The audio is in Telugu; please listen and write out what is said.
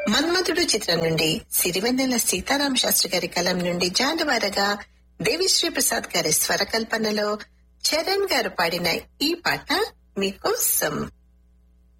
మన్మధుడు చిత్రం నుండి సిరివెన్నెల సీతారామ శాస్త్రి గారి కలం నుండి జాండవారగా దేవిశ్రీ ప్రసాద్ గారి స్వరకల్పనలో చరణ్ గారు పాడిన ఈ పాట మీకోసం.